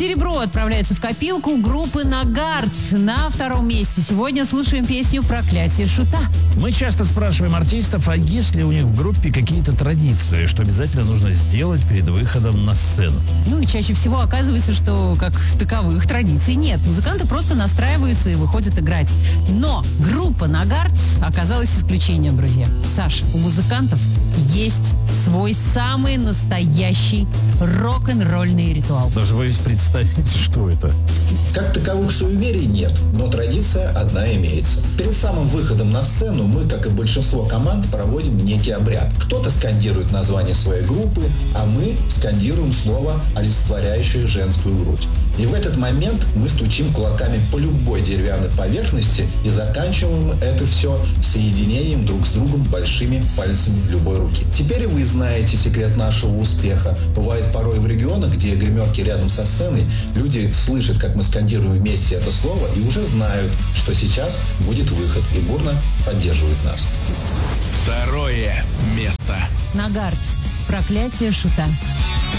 Серебро отправляется в копилку группы «Нагарт». На втором месте сегодня слушаем песню «Проклятие шута». Мы часто спрашиваем артистов, а есть ли у них в группе какие-то традиции, что обязательно нужно сделать перед выходом на сцену. Ну и чаще всего оказывается, что как таковых традиций нет. Музыканты просто настраиваются и выходят играть. Но группа «Нагарт» оказалась исключением, друзья. Саша, у музыкантов есть свой самый настоящий рок-н-ролльный ритуал. Даже боюсь представить, что это. Как таковых суеверий нет, но традиция одна имеется. Перед самым выходом на сцену мы, как и большинство команд, проводим некий обряд. Кто-то скандирует название своей группы, а мы скандируем слово, олицетворяющее женскую грудь. И в этот момент мы стучим кулаками по любой деревянной поверхности и заканчиваем это все соединением друг с другом большими пальцами любой руки. Теперь вы знаете секрет нашего успеха. Бывает порой в регионах, где гримерки рядом со сценой, люди слышат, как мы скандируем вместе это слово и уже знают, что сейчас будет выход, и бурно поддерживают нас. Второе место. «Нагарт. Проклятие шута».